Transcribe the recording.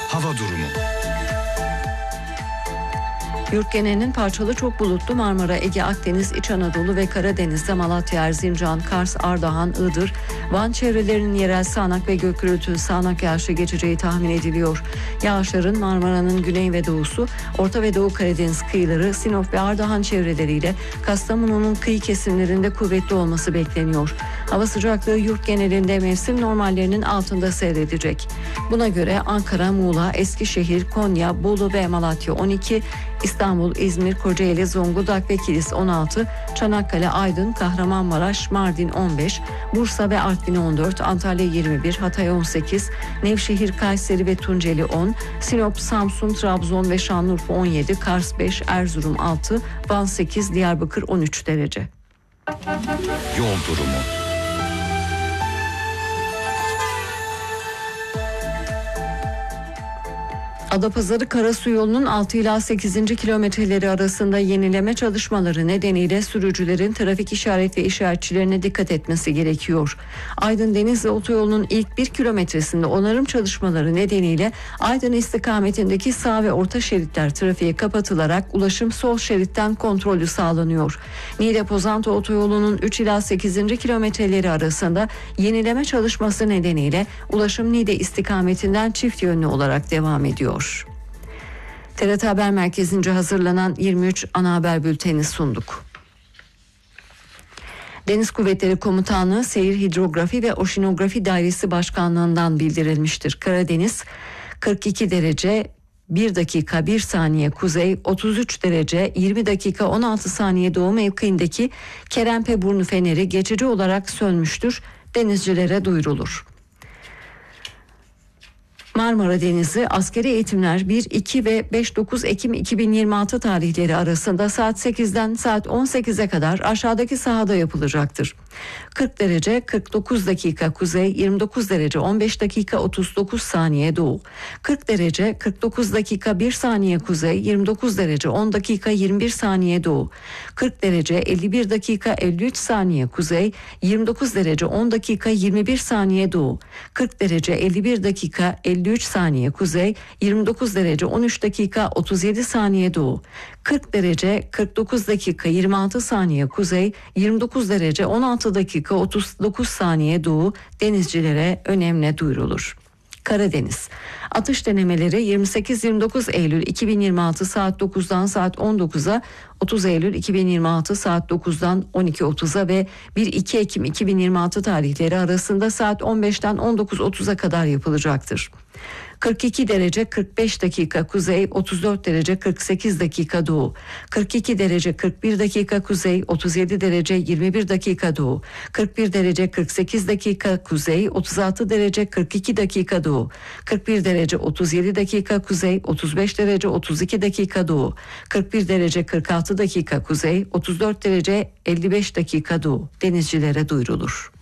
Hava durumu. Yurt genelinin parçalı çok bulutlu Marmara, Ege, Akdeniz, İç Anadolu ve Karadeniz'de Malatya, Erzincan, Kars, Ardahan, Iğdır, Van çevrelerinin yerel sağanak ve gök gürültülü sağanak yağışlı geçeceği tahmin ediliyor. Yağışların Marmara'nın güney ve doğusu, Orta ve Doğu Karadeniz kıyıları, Sinop ve Ardahan çevreleriyle Kastamonu'nun kıyı kesimlerinde kuvvetli olması bekleniyor. Hava sıcaklığı yurt genelinde mevsim normallerinin altında seyredecek. Buna göre Ankara, Muğla, Eskişehir, Konya, Bolu ve Malatya 12, İstanbul, İzmir, Kocaeli, Zonguldak ve Kilis 16, Çanakkale, Aydın, Kahramanmaraş, Mardin 15, Bursa ve Artvin 14, Antalya 21, Hatay 18, Nevşehir, Kayseri ve Tunceli 10, Sinop, Samsun, Trabzon ve Şanlıurfa 17, Kars 5, Erzurum 6, Van 8, Diyarbakır 13 derece. Yol durumu. Adapazarı Karasu yolunun 6 ila 8. kilometreleri arasında yenileme çalışmaları nedeniyle sürücülerin trafik işaret ve işaretçilerine dikkat etmesi gerekiyor. Aydın Denizli otoyolunun ilk 1 kilometresinde onarım çalışmaları nedeniyle Aydın istikametindeki sağ ve orta şeritler trafiğe kapatılarak ulaşım sol şeritten kontrollü sağlanıyor. Niğde-Pozantı otoyolunun 3 ila 8. kilometreleri arasında yenileme çalışması nedeniyle ulaşım Niğde istikametinden çift yönlü olarak devam ediyor. TRT Haber Merkezi'nce hazırlanan 23 ana haber bülteni sunduk. Deniz Kuvvetleri Komutanlığı Seyir Hidrografi ve Oşinografi Dairesi Başkanlığı'ndan bildirilmiştir. Karadeniz 42 derece 1 dakika 1 saniye kuzey, 33 derece 20 dakika 16 saniye doğu mevkiindeki Kerempe-Burnu feneri geçici olarak sönmüştür. Denizcilere duyurulur. Marmara Denizi askeri eğitimler 1, 2 ve 5-9 Ekim 2026 tarihleri arasında saat 8'den saat 18'e kadar aşağıdaki sahada yapılacaktır. 40 derece 49 dakika kuzey, 29 derece 15 dakika 39 saniye doğu. 40 derece 49 dakika 1 saniye kuzey, 29 derece 10 dakika 21 saniye doğu. 40 derece 51 dakika 53 saniye kuzey, 29 derece 10 dakika 21 saniye doğu. 40 derece 51 dakika 53 saniye kuzey, 29 derece 13 dakika 37 saniye doğu. 40 derece 49 dakika 26 saniye kuzey, 29 derece 16 dakika 39 saniye doğu denizcilere önemli duyurulur. Karadeniz. Atış denemeleri 28-29 Eylül 2026 saat 9'dan saat 19'a, 30 Eylül 2026 saat 9'dan 12.30'a ve 1-2 Ekim 2026 tarihleri arasında saat 15'ten 19.30'a kadar yapılacaktır. 42 derece 45 dakika kuzey, 34 derece 48 dakika doğu. 42 derece 41 dakika kuzey, 37 derece 21 dakika doğu. 41 derece 48 dakika kuzey, 36 derece 42 dakika doğu. 41 derece 37 dakika kuzey, 35 derece 32 dakika doğu. 41 derece 46 dakika kuzey, 34 derece 55 dakika doğu denizcilere duyurulur.